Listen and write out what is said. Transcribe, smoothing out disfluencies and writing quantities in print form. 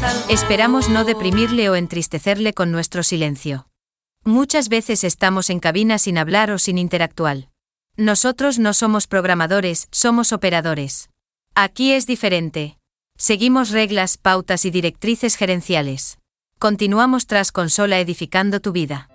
Esperamos no deprimirle o entristecerle con nuestro silencio. Muchas veces estamos en cabina sin hablar o sin interactuar. Nosotros no somos programadores, somos operadores. Aquí es diferente. Seguimos reglas, pautas y directrices gerenciales. Continuamos tras consola edificando tu vida.